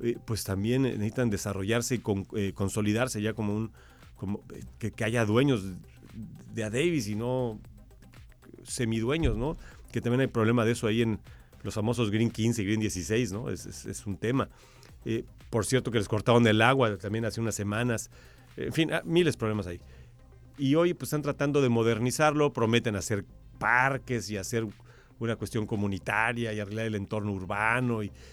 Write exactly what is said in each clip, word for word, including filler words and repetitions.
eh, pues también necesitan desarrollarse y con, eh, consolidarse ya como un, como eh, que, que haya dueños de a Davis y no semidueños, ¿no? Que también hay problema de eso ahí en los famosos Green quince y Green dieciséis, ¿no? Es, es, es un tema. Eh, por cierto que les cortaron el agua también hace unas semanas. En fin, miles de problemas ahí. Y hoy pues están tratando de modernizarlo, prometen hacer parques y hacer una cuestión comunitaria y arreglar el entorno urbano. Y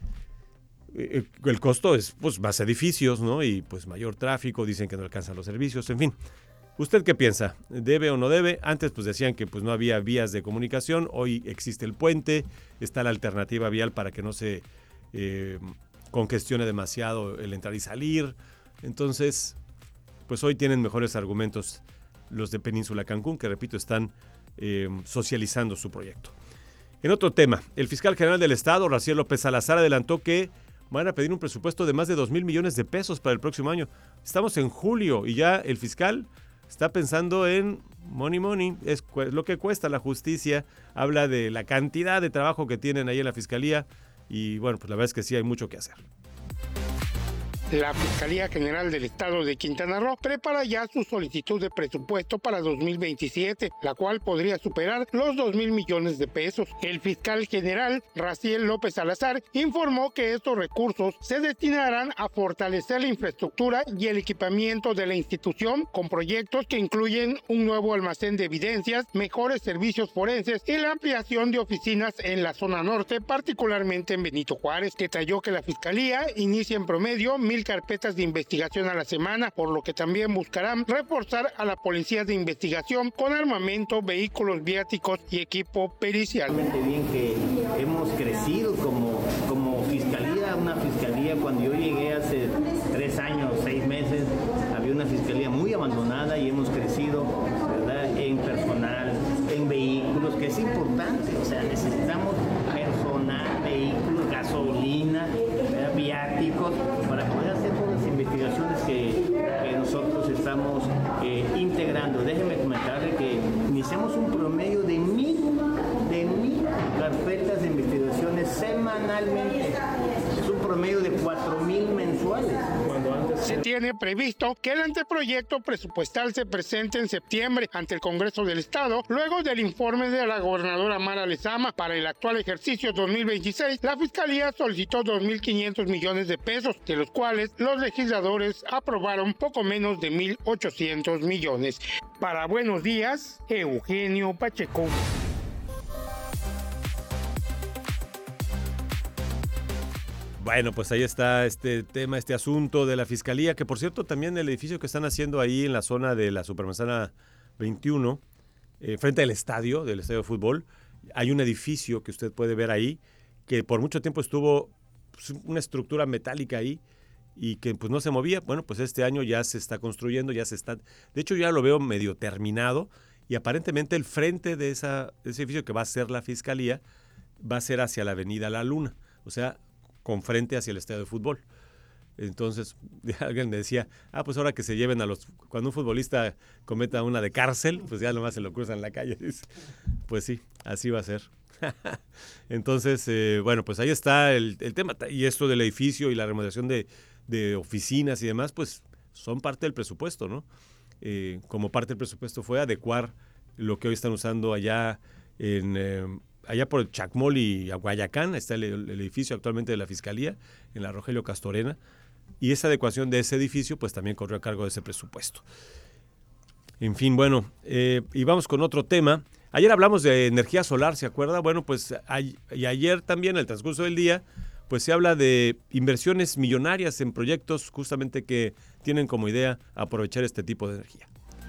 eh, el costo es pues más edificios, ¿no? Y pues mayor tráfico, dicen que no alcanzan los servicios, en fin. ¿Usted qué piensa? ¿Debe o no debe? Antes pues decían que pues no había vías de comunicación, hoy existe el puente, está la alternativa vial para que no se eh, congestione demasiado el entrar y salir. Entonces, pues hoy tienen mejores argumentos los de Península Cancún, que repito, están eh, socializando su proyecto. En otro tema, el fiscal general del Estado, Raciel López Salazar, adelantó que van a pedir un presupuesto de más de dos mil millones de pesos para el próximo año. Estamos en julio y ya el fiscal está pensando en money money, es lo que cuesta la justicia, habla de la cantidad de trabajo que tienen ahí en la fiscalía y bueno, pues la verdad es que sí hay mucho que hacer. La Fiscalía General del Estado de Quintana Roo prepara ya su solicitud de presupuesto para dos mil veintisiete, la cual podría superar los dos mil millones de pesos. El fiscal general, Raciel López Salazar, informó que estos recursos se destinarán a fortalecer la infraestructura y el equipamiento de la institución, con proyectos que incluyen un nuevo almacén de evidencias, mejores servicios forenses y la ampliación de oficinas en la zona norte, particularmente en Benito Juárez. Detalló que la Fiscalía inicia en promedio mil carpetas de investigación a la semana, por lo que también buscarán reforzar a la policía de investigación con armamento, vehículos viáticos y equipo pericial. Realmente bien que hemos crecido como, como fiscalía, una fiscalía cuando yo llegué hace tres años, seis meses, había una fiscalía muy abandonada y hemos crecido, ¿verdad?, en personal, en vehículos, que es importante, o sea, necesitamos personal, vehículos, gasolina, ¿verdad?, viáticos, para poder hacer todas las investigaciones que, que nosotros estamos eh, integrando. Déjenme comentarle que iniciamos un promedio de mil, de mil carpetas de investigaciones semanalmente. Es un promedio de cuatro mil mensuales. Cuando antes se tiene previsto que el anteproyecto presupuestal se presente en septiembre ante el Congreso del Estado, luego del informe de la gobernadora Mara Lezama. Para el actual ejercicio dos mil veintiséis, la Fiscalía solicitó dos mil quinientos millones de pesos, de los cuales los legisladores aprobaron poco menos de mil ochocientos millones. Para Buenos Días, Eugenio Pacheco. Bueno, pues ahí está este tema, este asunto de la Fiscalía, que por cierto también el edificio que están haciendo ahí en la zona de la Supermanzana veintiuno, eh, frente al estadio, del estadio de fútbol, hay un edificio que usted puede ver ahí, que por mucho tiempo estuvo pues, una estructura metálica ahí y que pues no se movía. Bueno, pues este año ya se está construyendo, ya se está, de hecho ya lo veo medio terminado y aparentemente el frente de, esa, de ese edificio que va a ser la Fiscalía va a ser hacia la Avenida La Luna, o sea, con frente hacia el estadio de fútbol. Entonces, alguien me decía, ah, pues ahora que se lleven a los... Cuando un futbolista cometa una de cárcel, pues ya nomás se lo cruzan en la calle. Pues sí, así va a ser. Entonces, eh, bueno, pues ahí está el, el tema. Y esto del edificio y la remodelación de, de oficinas y demás, pues son parte del presupuesto, ¿no? Eh, como parte del presupuesto fue adecuar lo que hoy están usando allá en... Eh, allá por Chacmol y Guayacán, está el, el edificio actualmente de la Fiscalía, en la Rogelio Castorena, y esa adecuación de ese edificio, pues también corrió a cargo de ese presupuesto. En fin, bueno, eh, y vamos con otro tema. Ayer hablamos de energía solar, ¿se acuerda? Bueno, pues a, y ayer también, en el transcurso del día, pues se habla de inversiones millonarias en proyectos justamente que tienen como idea aprovechar este tipo de energía.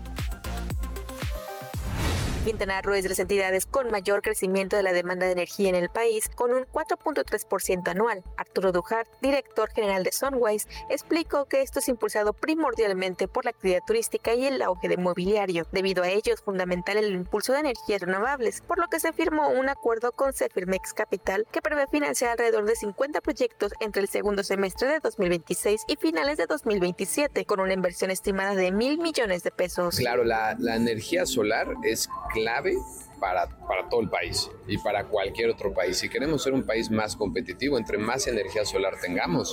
Quintana Roo es de las entidades con mayor crecimiento de la demanda de energía en el país, con un cuatro punto tres por ciento anual. Arturo Duhart, director general de Sunwise, explicó que esto es impulsado primordialmente por la actividad turística y el auge de mobiliario. Debido a ello, es fundamental el impulso de energías renovables, por lo que se firmó un acuerdo con Cefirmex Capital que prevé financiar alrededor de cincuenta proyectos entre el segundo semestre de dos mil veintiséis y finales de dos mil veintisiete, con una inversión estimada de mil millones de pesos. Claro, la, la energía solar es clave para, para todo el país y para cualquier otro país. Si queremos ser un país más competitivo, entre más energía solar tengamos,